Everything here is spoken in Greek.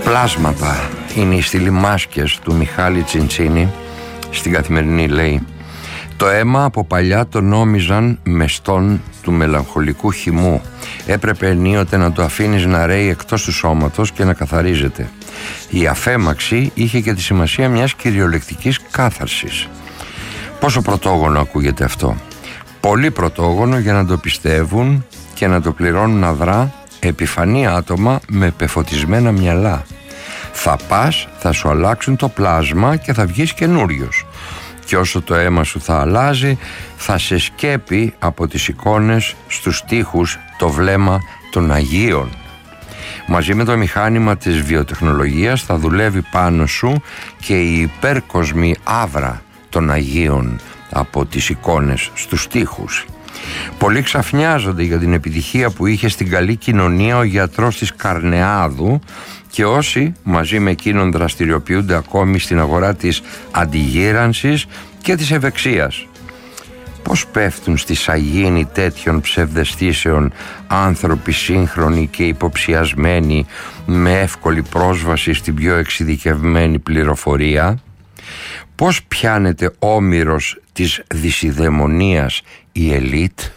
Πλάσματα είναι οι στυλιμάσκες του Μιχάλη Τσιντσίνη. Στην Καθημερινή λέει: το αίμα από παλιά το νόμιζαν μεστόν του μελαγχολικού χυμού. Έπρεπε ενίοτε να το αφήνεις να ρέει εκτός του σώματος και να καθαρίζεται. Η αφέμαξη είχε και τη σημασία μιας κυριολεκτικής κάθαρσης. Πόσο πρωτόγονο ακούγεται αυτό! Πολύ πρωτόγονο για να το πιστεύουν και να το πληρώνουν αδρά επιφανή άτομα με πεφωτισμένα μυαλά. Θα πας, θα σου αλλάξουν το πλάσμα και θα βγεις καινούριος. Και όσο το αίμα σου θα αλλάζει, θα σε σκέπει από τις εικόνες στους τοίχους το βλέμμα των Αγίων. Μαζί με το μηχάνημα της βιοτεχνολογίας θα δουλεύει πάνω σου και η υπέρκοσμη άβρα των Αγίων από τις εικόνες στους τοίχους. Πολλοί ξαφνιάζονται για την επιτυχία που είχε στην καλή κοινωνία ο γιατρός της Καρνεάδου και όσοι μαζί με εκείνον δραστηριοποιούνται ακόμη στην αγορά της αντιγύρανσης και της ευεξίας. Πώς πέφτουν στη σαγίνη τέτοιων ψευδαισθήσεων άνθρωποι σύγχρονοι και υποψιασμένοι με εύκολη πρόσβαση στην πιο εξειδικευμένη πληροφορία? Πώς πιάνεται όμηρος της δυσιδαιμονίας η ελίτ?